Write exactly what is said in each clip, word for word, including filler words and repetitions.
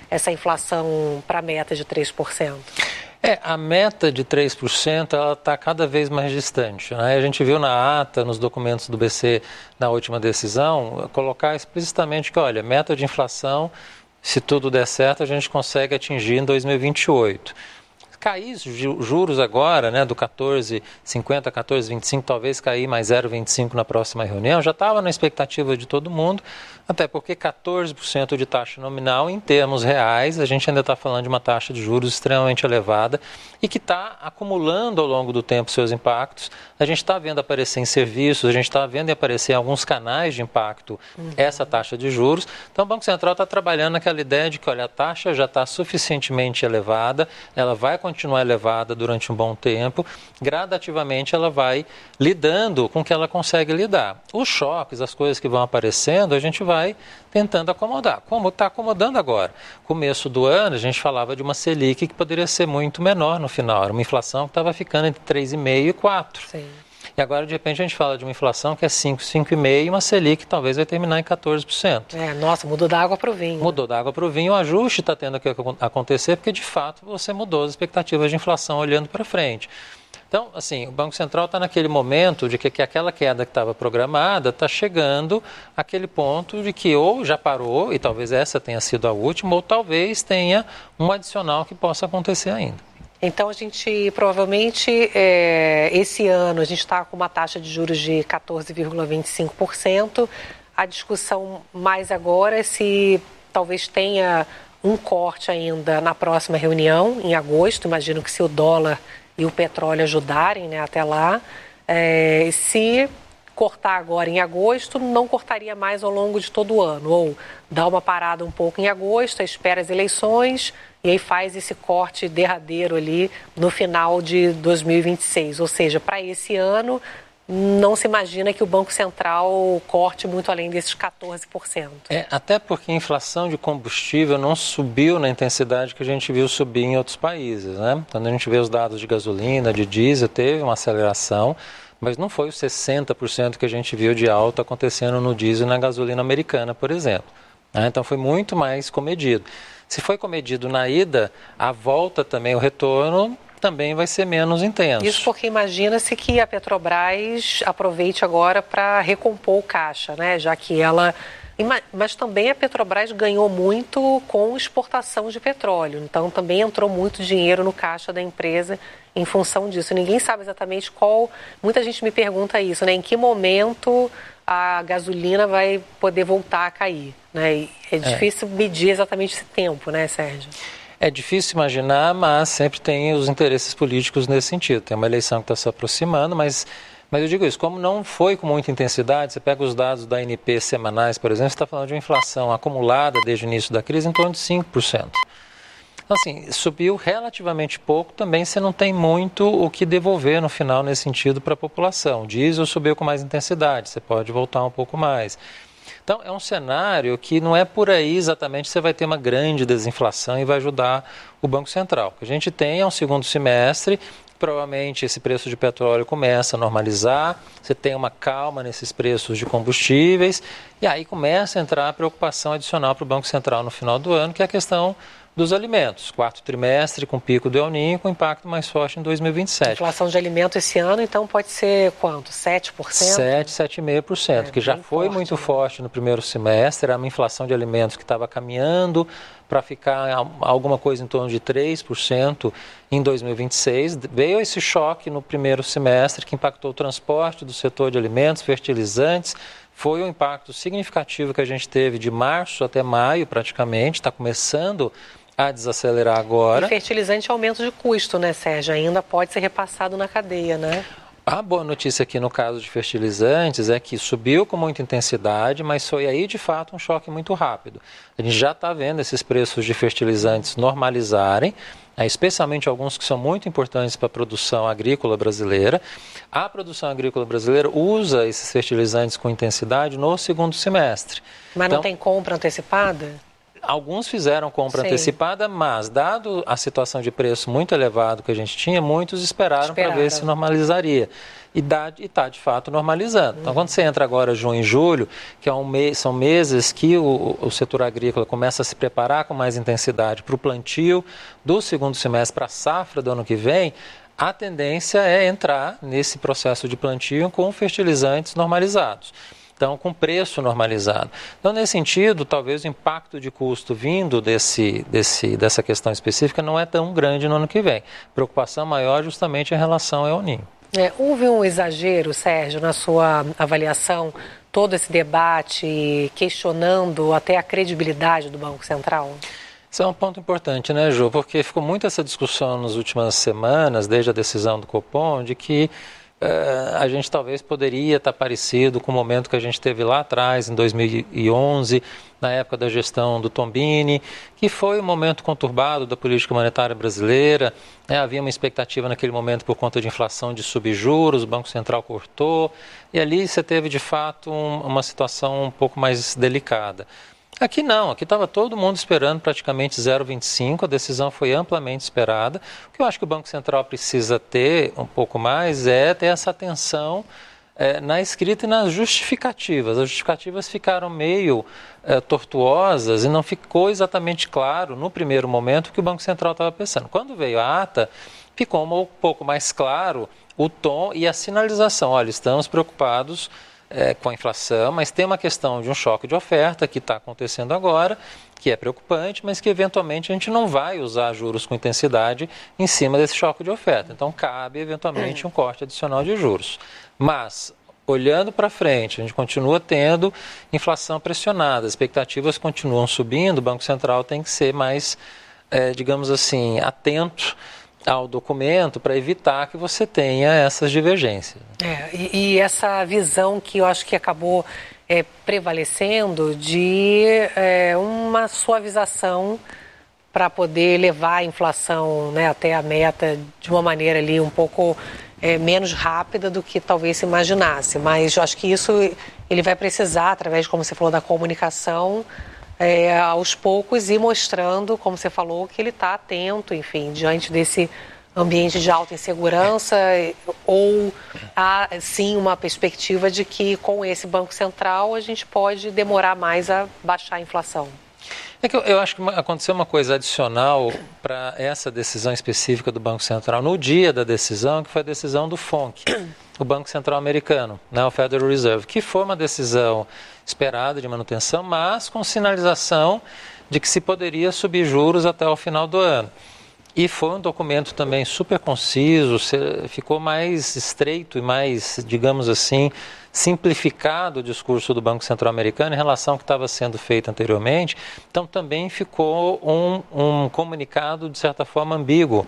essa inflação para a meta de três por cento? É, a meta de três por cento ela está cada vez mais distante, né? A gente viu na ata, nos documentos do B C, na última decisão, colocar explicitamente que, olha, meta de inflação, se tudo der certo, a gente consegue atingir em dois mil e vinte e oito. Cair os juros agora, né, do quatorze vírgula cinquenta, quatorze vírgula vinte e cinco, talvez cair mais zero vírgula vinte e cinco na próxima reunião, já estava na expectativa de todo mundo, até porque quatorze por cento de taxa nominal, em termos reais, a gente ainda está falando de uma taxa de juros extremamente elevada e que está acumulando ao longo do tempo seus impactos. A gente está vendo aparecer em serviços, a gente está vendo aparecer em alguns canais de impacto uhum. essa taxa de juros. Então o Banco Central está trabalhando naquela ideia de que, olha, a taxa já está suficientemente elevada, ela vai continuar elevada durante um bom tempo, gradativamente ela vai lidando com o que ela consegue lidar. Os choques, as coisas que vão aparecendo, a gente vai tentando acomodar, como está acomodando agora. Começo do ano, a gente falava de uma Selic que poderia ser muito menor no final, era uma inflação que estava ficando entre três vírgula cinco e quatro. Sim. E agora, de repente, a gente fala de uma inflação que é cinco, cinco vírgula cinco e uma Selic que talvez vai terminar em quatorze por cento. É, nossa, mudou da água para o vinho. Mudou da água para o vinho, o ajuste está tendo que acontecer porque, de fato, você mudou as expectativas de inflação olhando para frente. Então, assim, o Banco Central está naquele momento de que, que aquela queda que estava programada está chegando àquele ponto de que ou já parou, e talvez essa tenha sido a última, ou talvez tenha um adicional que possa acontecer ainda. Então, a gente, provavelmente, é, esse ano, a gente está com uma taxa de juros de quatorze vírgula vinte e cinco por cento. A discussão mais agora é se talvez tenha um corte ainda na próxima reunião, em agosto. Imagino que se o dólar e o petróleo ajudarem, né, até lá, é, se cortar agora em agosto, não cortaria mais ao longo de todo o ano, ou dá uma parada um pouco em agosto, espera as eleições e aí faz esse corte derradeiro ali no final de dois mil e vinte e seis, ou seja, para esse ano não se imagina que o Banco Central corte muito além desses quatorze por cento. É, até porque a inflação de combustível não subiu na intensidade que a gente viu subir em outros países, né? Quando a gente vê os dados de gasolina, de diesel, teve uma aceleração, mas não foi os sessenta por cento que a gente viu de alta acontecendo no diesel e na gasolina americana, por exemplo. Né? Então foi muito mais comedido. Se foi comedido na ida, a volta também, o retorno também vai ser menos intenso. Isso porque imagina-se que a Petrobras aproveite agora para recompor o caixa, né? Já que ela... Mas também a Petrobras ganhou muito com exportação de petróleo. Então também entrou muito dinheiro no caixa da empresa em função disso. Ninguém sabe exatamente qual... Muita gente me pergunta isso, né? Em que momento a gasolina vai poder voltar a cair, né? E é difícil é. medir exatamente esse tempo, né, Sérgio? É difícil imaginar, mas sempre tem os interesses políticos nesse sentido. Tem uma eleição que está se aproximando, mas, mas eu digo isso, como não foi com muita intensidade, você pega os dados da A N P semanais, por exemplo, você está falando de uma inflação acumulada desde o início da crise em torno de cinco por cento. Então, assim, subiu relativamente pouco, também você não tem muito o que devolver no final nesse sentido para a população. O diesel subiu com mais intensidade, você pode voltar um pouco mais. Então, é um cenário que não é por aí exatamente que você vai ter uma grande desinflação e vai ajudar o Banco Central. O que a gente tem é um segundo semestre, provavelmente esse preço de petróleo começa a normalizar, você tem uma calma nesses preços de combustíveis, e aí começa a entrar a preocupação adicional para o Banco Central no final do ano, que é a questão dos alimentos. Quarto trimestre com pico do El Niño, com impacto mais forte em dois mil e vinte e sete. A inflação de alimentos esse ano, então, pode ser quanto? sete por cento? sete, sete vírgula cinco por cento, é, que já foi forte, muito né? forte no primeiro semestre. Era uma inflação de alimentos que estava caminhando para ficar alguma coisa em torno de três por cento em dois mil e vinte e seis. Veio esse choque no primeiro semestre que impactou o transporte do setor de alimentos, fertilizantes. Foi um impacto significativo que a gente teve de março até maio, praticamente. Está começando a desacelerar agora. E fertilizante é aumento de custo, né, Sérgio? Ainda pode ser repassado na cadeia, né? A boa notícia aqui no caso de fertilizantes é que subiu com muita intensidade, mas foi aí de fato um choque muito rápido. A gente já está vendo esses preços de fertilizantes normalizarem, especialmente alguns que são muito importantes para a produção agrícola brasileira. A produção agrícola brasileira usa esses fertilizantes com intensidade no segundo semestre. Mas então, não tem compra antecipada? Alguns fizeram compra Sim. antecipada, mas, dado a situação de preço muito elevado que a gente tinha, muitos esperaram, esperaram. para ver se normalizaria. E está, de fato, normalizando. Uhum. Então, quando você entra agora junho e julho, que é um mês, são meses que o, o setor agrícola começa a se preparar com mais intensidade para o plantio do segundo semestre, para a safra do ano que vem, a tendência é entrar nesse processo de plantio com fertilizantes normalizados. Então, com preço normalizado. Então, nesse sentido, talvez o impacto de custo vindo desse, desse, dessa questão específica não é tão grande no ano que vem. Preocupação maior justamente em relação ao El Niño. É, houve um exagero, Sérgio, na sua avaliação, todo esse debate questionando até a credibilidade do Banco Central? Isso é um ponto importante, né, Ju? Porque ficou muito essa discussão nas últimas semanas, desde a decisão do Copom, de que Uh, a gente talvez poderia estar parecido com o momento que a gente teve lá atrás, em dois mil e onze, na época da gestão do Tombini, que foi um momento conturbado da política monetária brasileira. Né? Havia uma expectativa naquele momento por conta de inflação de subjuros, o Banco Central cortou, e ali você teve de fato um, uma situação um pouco mais delicada. Aqui não, aqui estava todo mundo esperando praticamente zero vírgula vinte e cinco, a decisão foi amplamente esperada. O que eu acho que o Banco Central precisa ter um pouco mais é ter essa atenção é, na escrita e nas justificativas. As justificativas ficaram meio é, tortuosas e não ficou exatamente claro no primeiro momento o que o Banco Central estava pensando. Quando veio a ata, ficou um pouco mais claro o tom e a sinalização. Olha, estamos preocupados É, com a inflação, mas tem uma questão de um choque de oferta que está acontecendo agora, que é preocupante, mas que eventualmente a gente não vai usar juros com intensidade em cima desse choque de oferta. Então cabe eventualmente um corte adicional de juros. Mas, olhando para frente, a gente continua tendo inflação pressionada, as expectativas continuam subindo, o Banco Central tem que ser mais, é, digamos assim, atento ao documento para evitar que você tenha essas divergências. É, e, e essa visão que eu acho que acabou é, prevalecendo de é, uma suavização para poder levar a inflação, né, até a meta de uma maneira ali um pouco é, menos rápida do que talvez se imaginasse. Mas eu acho que isso ele vai precisar, através, como você falou, da comunicação, É, aos poucos, ir mostrando, como você falou, que ele está atento, enfim, diante desse ambiente de alta insegurança, ou há, sim, uma perspectiva de que com esse Banco Central a gente pode demorar mais a baixar a inflação. É que eu, eu acho que aconteceu uma coisa adicional para essa decisão específica do Banco Central no dia da decisão, que foi a decisão do F O N C, o Banco Central Americano, né, o Federal Reserve, que foi uma decisão esperada de manutenção, mas com sinalização de que se poderia subir juros até o final do ano. E foi um documento também super conciso, ficou mais estreito e mais, digamos assim, simplificado o discurso do Banco Central Americano em relação ao que estava sendo feito anteriormente. Então também ficou um, um comunicado, de certa forma, ambíguo,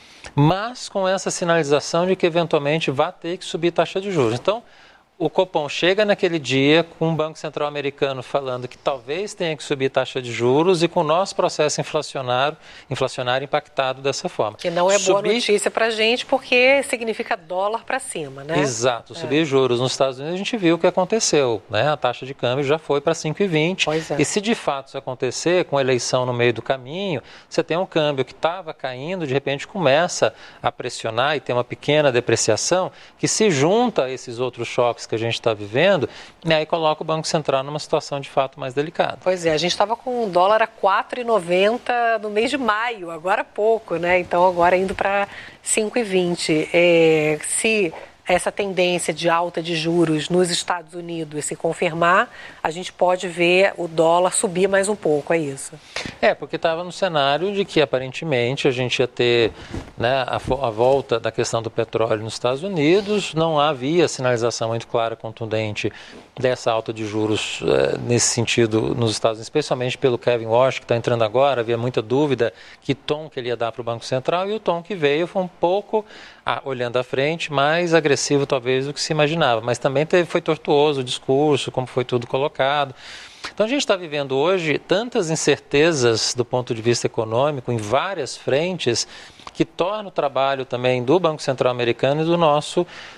mas com essa sinalização de que eventualmente vai ter que subir taxa de juros. Então, o Copom chega naquele dia com o Banco Central Americano falando que talvez tenha que subir taxa de juros e com o nosso processo inflacionário, inflacionário impactado dessa forma. Que não é boa subir... notícia para a gente, porque significa dólar para cima, né? Exato. É. Subir juros nos Estados Unidos, a gente viu o que aconteceu, né? A taxa de câmbio já foi para cinco vírgula vinte. Pois é. E se de fato isso acontecer, com a eleição no meio do caminho, você tem um câmbio que estava caindo, de repente começa a pressionar e tem uma pequena depreciação, que se junta a esses outros choques que a gente está vivendo, e aí coloca o Banco Central numa situação de fato mais delicada. Pois é, a gente estava com o dólar a quatro reais e noventa centavos no mês de maio, agora há pouco, né? Então agora indo para cinco reais e vinte centavos. É, se essa tendência de alta de juros nos Estados Unidos se confirmar, a gente pode ver o dólar subir mais um pouco, é isso? É, porque estava no cenário de que aparentemente a gente ia ter, né, a, a volta da questão do petróleo nos Estados Unidos, não havia sinalização muito clara, contundente dessa alta de juros é, nesse sentido nos Estados Unidos, especialmente pelo Kevin Warsh, que está entrando agora, havia muita dúvida que tom que ele ia dar para o Banco Central, e o tom que veio foi um pouco, ah, olhando à frente, mais agressivo talvez do que se imaginava, mas também teve, foi tortuoso o discurso, como foi tudo colocado. Então a gente está vivendo hoje tantas incertezas do ponto de vista econômico em várias frentes que torna o trabalho também do Banco Central Americano e do nosso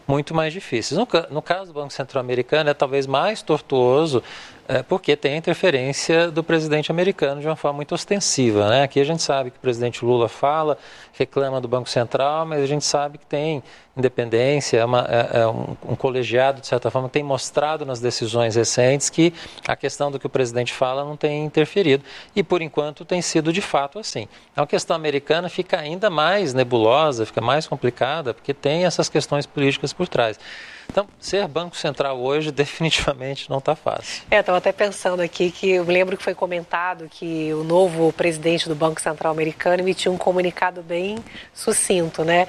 muito mais difíceis. No, no caso do Banco Central americano, é talvez mais tortuoso, é, porque tem a interferência do presidente americano de uma forma muito ostensiva, né? Aqui a gente sabe que o presidente Lula fala, reclama do Banco Central, mas a gente sabe que tem independência, é, uma, é, é um, um colegiado, de certa forma, tem mostrado nas decisões recentes que a questão do que o presidente fala não tem interferido. E, por enquanto, tem sido de fato assim. A questão americana fica ainda mais nebulosa, fica mais complicada, porque tem essas questões políticas por trás. Então, ser Banco Central hoje definitivamente não está fácil. É, estava até pensando aqui que eu lembro que foi comentado que o novo presidente do Banco Central americano emitiu um comunicado bem sucinto, né?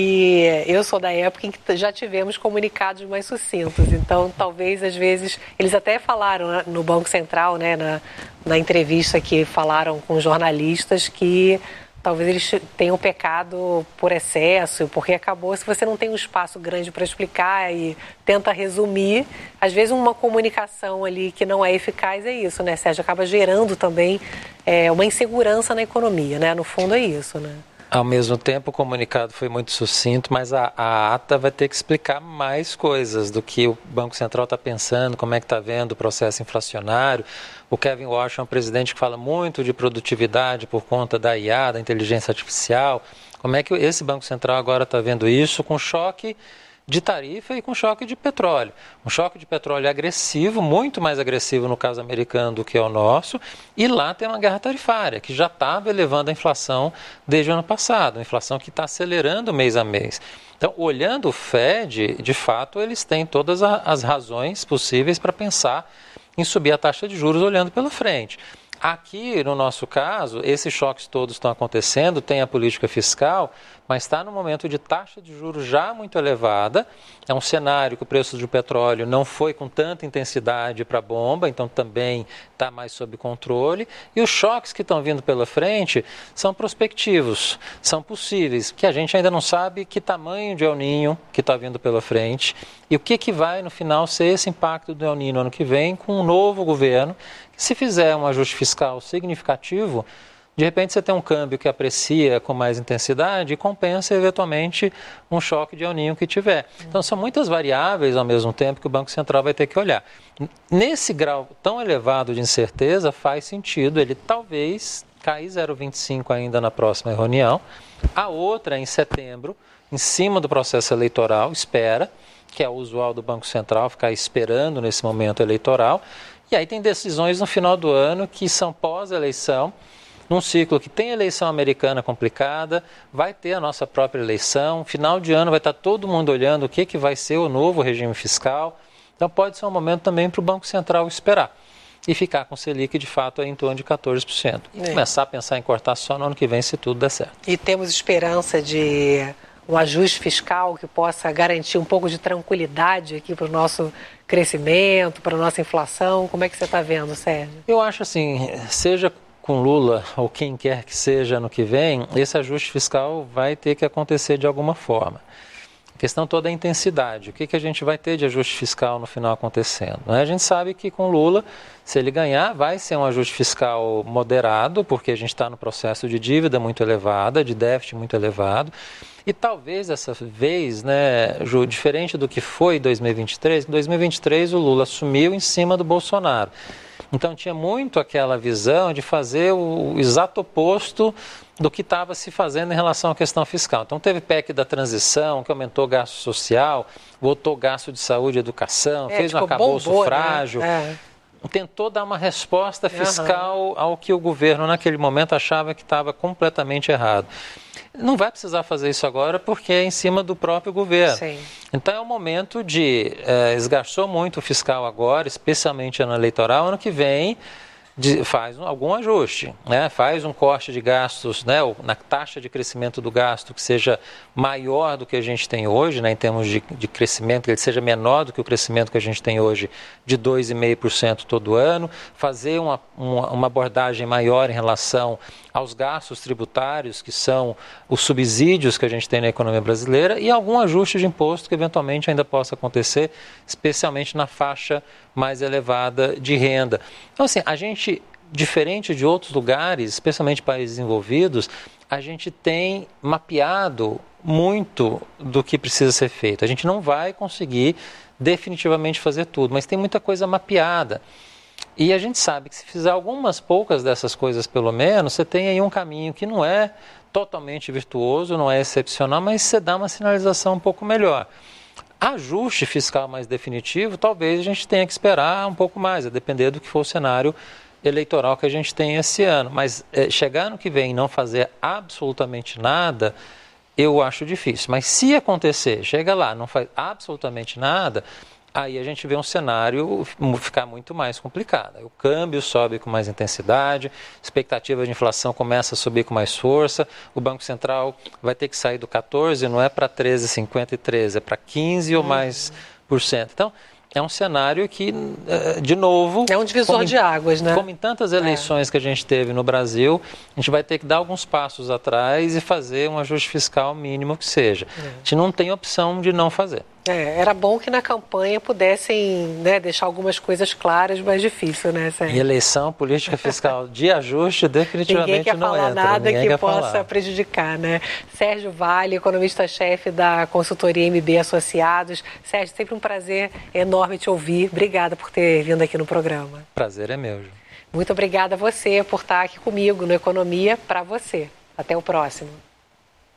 E eu sou da época em que já tivemos comunicados mais sucintos. Então, talvez, às vezes, eles até falaram no Banco Central, né, na, na entrevista que falaram com jornalistas que talvez eles tenham pecado por excesso, porque acabou, se você não tem um espaço grande para explicar e tenta resumir, às vezes uma comunicação ali que não é eficaz é isso, né, Sérgio? Acaba gerando também é, uma insegurança na economia, né? No fundo é isso, né? Ao mesmo tempo, o comunicado foi muito sucinto, mas a, a ata vai ter que explicar mais coisas do que o Banco Central está pensando, como é que está vendo o processo inflacionário. O Kevin Warsh é um presidente que fala muito de produtividade por conta da I A, da inteligência artificial. Como é que esse Banco Central agora está vendo isso com choque de tarifa e com choque de petróleo. Um choque de petróleo agressivo, muito mais agressivo no caso americano do que o nosso, e lá tem uma guerra tarifária, que já estava elevando a inflação desde o ano passado, uma inflação que está acelerando mês a mês. Então, olhando o Fed, de fato, eles têm todas as razões possíveis para pensar em subir a taxa de juros olhando pela frente. Aqui, no nosso caso, esses choques todos estão acontecendo, tem a política fiscal, mas está no momento de taxa de juros já muito elevada. É um cenário que o preço do petróleo não foi com tanta intensidade para a bomba, então também está mais sob controle. E os choques que estão vindo pela frente são prospectivos, são possíveis, que a gente ainda não sabe que tamanho de El Niño que está vindo pela frente e o que, que vai, no final, ser esse impacto do El Niño no ano que vem com um novo governo. Se fizer um ajuste fiscal significativo, de repente você tem um câmbio que aprecia com mais intensidade e compensa eventualmente um choque de El Niño que tiver. Então são muitas variáveis ao mesmo tempo que o Banco Central vai ter que olhar. Nesse grau tão elevado de incerteza, faz sentido ele talvez cair zero vírgula vinte e cinco ainda na próxima reunião. A outra é em setembro, em cima do processo eleitoral, espera, que é o usual do Banco Central, ficar esperando nesse momento eleitoral. E aí tem decisões no final do ano que são pós-eleição, num ciclo que tem eleição americana complicada, vai ter a nossa própria eleição, final de ano vai estar todo mundo olhando o que, que vai ser o novo regime fiscal. Então pode ser um momento também para o Banco Central esperar e ficar com o Selic de fato em torno de quatorze por cento. E é. começar a pensar em cortar só no ano que vem, se tudo der certo. E temos esperança de um ajuste fiscal que possa garantir um pouco de tranquilidade aqui para o nosso crescimento, para a nossa inflação? Como é que você está vendo, Sérgio? Eu acho assim, seja com Lula ou quem quer que seja ano que vem, esse ajuste fiscal vai ter que acontecer de alguma forma. A questão toda é a intensidade. O que, que a gente vai ter de ajuste fiscal no final acontecendo? A gente sabe que com Lula, se ele ganhar, vai ser um ajuste fiscal moderado, porque a gente está no processo de dívida muito elevada, de déficit muito elevado. E talvez dessa vez, né, Ju, diferente do que foi em dois mil e vinte e três, em dois mil e vinte e três o Lula assumiu em cima do Bolsonaro. Então tinha muito aquela visão de fazer o exato oposto do que estava se fazendo em relação à questão fiscal. Então teve P E C da transição, que aumentou o gasto social, botou gasto de saúde e educação, é, fez tipo, um arcabouço bombou, frágil. Né? É. Tentou dar uma resposta fiscal uhum. ao que o governo naquele momento achava que estava completamente errado. Não vai precisar fazer isso agora porque é em cima do próprio governo. Sim. Então é o momento de, é, esgarçou muito o fiscal agora, especialmente ano eleitoral, ano que vem de, faz um, algum ajuste, né? Faz um corte de gastos, né? Na taxa de crescimento do gasto que seja maior do que a gente tem hoje, né? Em termos de, de crescimento, que ele seja menor do que o crescimento que a gente tem hoje de dois vírgula cinco por cento todo ano, fazer uma, uma, uma abordagem maior em relação aos gastos tributários, que são os subsídios que a gente tem na economia brasileira, e algum ajuste de imposto que eventualmente ainda possa acontecer, especialmente na faixa mais elevada de renda. Então, assim, a gente diferente de outros lugares, especialmente países desenvolvidos, a gente tem mapeado muito do que precisa ser feito. A gente não vai conseguir definitivamente fazer tudo, mas tem muita coisa mapeada. E a gente sabe que se fizer algumas poucas dessas coisas, pelo menos, você tem aí um caminho que não é totalmente virtuoso, não é excepcional, mas você dá uma sinalização um pouco melhor. Ajuste fiscal mais definitivo, talvez a gente tenha que esperar um pouco mais, a depender do que for o cenário eleitoral que a gente tem esse ano. Mas é, chegar no que vem e não fazer absolutamente nada, eu acho difícil. Mas se acontecer, chega lá, não faz absolutamente nada, aí a gente vê um cenário ficar muito mais complicado. O câmbio sobe com mais intensidade, expectativa de inflação começa a subir com mais força, o Banco Central vai ter que sair do quatorze, não é para treze vírgula cinquenta e treze, é para quinze ou mais por cento. Então, é um cenário que, de novo... É um divisor em, de águas, né? Como em tantas eleições é. que a gente teve no Brasil, a gente vai ter que dar alguns passos atrás e fazer um ajuste fiscal mínimo que seja. É. A gente não tem opção de não fazer. É, era bom que na campanha pudessem, né, deixar algumas coisas claras, mas difícil, né, Sérgio? Em eleição, política fiscal de ajuste definitivamente Ninguém quer não falar entra. nada Ninguém que quer possa falar. prejudicar, né? Sérgio Vale, economista-chefe da consultoria M B Associados. Sérgio, sempre um prazer enorme te ouvir. Obrigada por ter vindo aqui no programa. Prazer é meu, Ju. Muito obrigada a você por estar aqui comigo no Economia para você. Até o próximo.